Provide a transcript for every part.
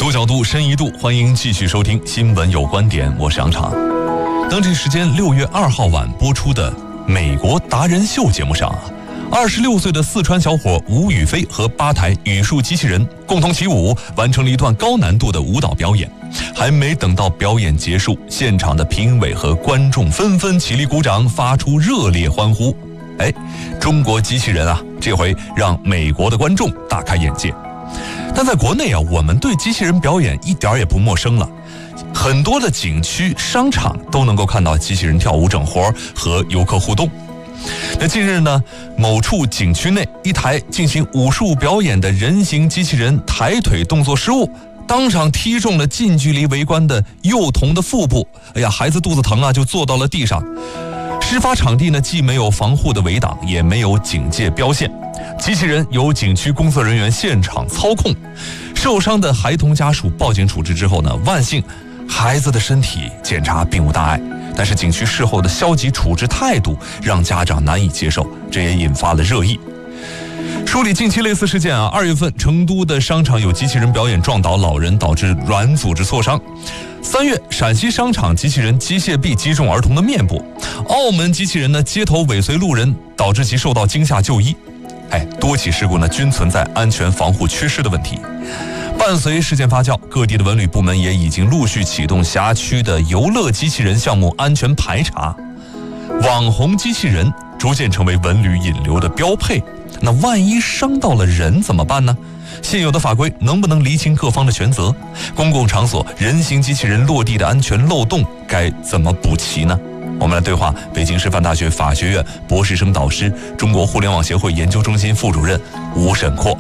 多角度，深一度，欢迎继续收听《新闻有观点》，我是杨常。当地时间6月2号晚播出的《美国达人秀》节目上26岁的四川小伙吴宇飞和8台语数机器人共同起舞，完成了一段高难度的舞蹈表演。还没等到表演结束，现场的评委和观众纷纷起立鼓掌，发出热烈欢呼。中国机器人这回让美国的观众大开眼界。但在国内我们对机器人表演一点也不陌生了，很多的景区、商场都能够看到机器人跳舞整活和游客互动。那近日呢，某处景区内一台进行武术表演的人形机器人抬腿动作失误，当场踢中了近距离围观的幼童的腹部，孩子肚子疼就坐到了地上。事发场地呢，既没有防护的围挡，也没有警戒标线，机器人由景区工作人员现场操控。受伤的孩童家属报警处置之后呢，万幸孩子的身体检查并无大碍，但是景区事后的消极处置态度让家长难以接受，这也引发了热议。梳理近期类似事件2月份成都的商场有机器人表演撞倒老人，导致软组织挫伤。3月陕西商场机器人机械臂击中儿童的面部。澳门机器人呢街头尾随路人，导致其受到惊吓就医。多起事故呢均存在安全防护缺失的问题。伴随事件发酵，各地的文旅部门也已经陆续启动辖区的游乐机器人项目安全排查。网红机器人逐渐成为文旅引流的标配，那万一伤到了人怎么办呢？现有的法规能不能厘清各方的权责？公共场所人形机器人落地的安全漏洞该怎么补齐呢？我们来对话北京师范大学法学院博士生导师、中国互联网协会研究中心副主任吴沈阔。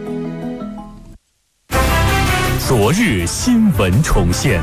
昨日新闻重现。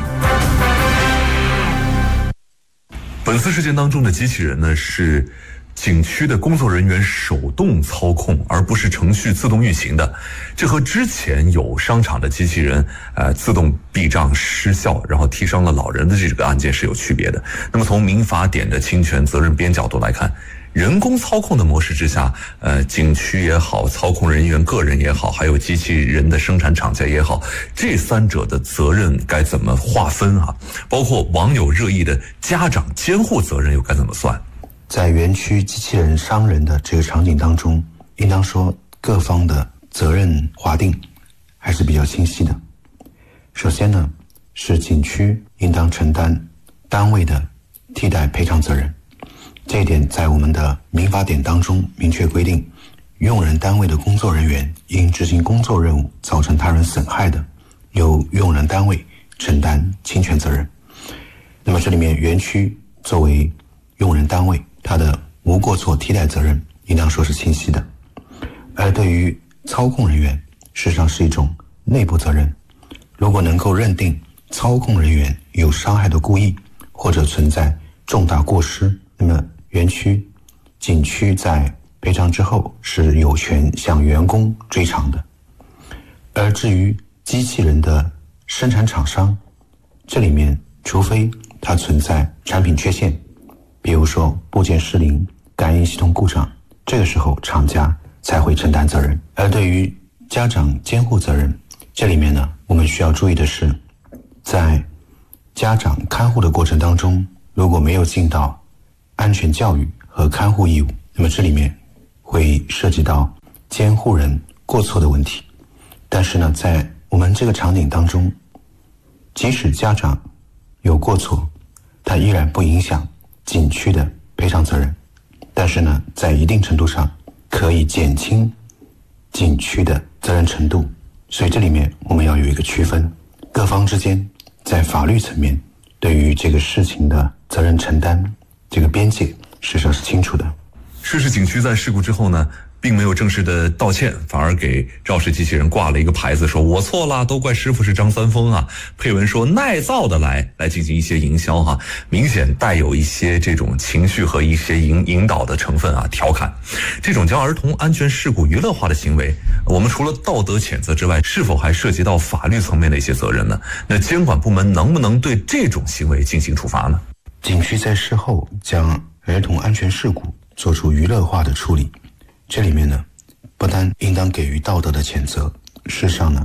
本次事件当中的机器人呢，是景区的工作人员手动操控，而不是程序自动运行的。这和之前有商场的机器人自动避障失效，然后踢伤了老人的这个案件是有区别的。那么从民法典的侵权责任编角度来看，人工操控的模式之下，景区也好，操控人员个人也好，还有机器人的生产厂家也好，这三者的责任该怎么划分包括网友热议的家长监护责任又该怎么算？ 在园区机器人伤人的这个场景当中，应当说各方的责任划定还是比较清晰的。首先呢，是景区应当承担单位的替代赔偿责任，这一点在我们的民法典当中明确规定，用人单位的工作人员因执行工作任务造成他人损害的，由用人单位承担侵权责任。那么这里面园区作为用人单位，它的无过错替代责任应当说是清晰的。而对于操控人员，事实上是一种内部责任。如果能够认定操控人员有伤害的故意，或者存在重大过失，那么园区、景区在赔偿之后是有权向员工追偿的。而至于机器人的生产厂商，这里面除非它存在产品缺陷，比如说部件失灵、感应系统故障，这个时候厂家才会承担责任。而对于家长监护责任，这里面呢，我们需要注意的是，在家长看护的过程当中，如果没有尽到安全教育和看护义务，那么这里面会涉及到监护人过错的问题。但是呢，在我们这个场景当中，即使家长有过错，它依然不影响景区的赔偿责任，但是呢，在一定程度上可以减轻景区的责任程度。所以这里面我们要有一个区分，各方之间在法律层面对于这个事情的责任承担这个边界事实上是清楚的。 涉事景区在事故之后呢，并没有正式的道歉，反而给肇事机器人挂了一个牌子，说我错了，都怪师傅是张三丰配文说耐造的来进行一些营销明显带有一些这种情绪和一些引导的成分调侃。这种将儿童安全事故娱乐化的行为，我们除了道德谴责之外，是否还涉及到法律层面的一些责任呢？那监管部门能不能对这种行为进行处罚呢？ 景区在事后将儿童安全事故做出娱乐化的处理，这里面呢，不单应当给予道德的谴责，事实上呢，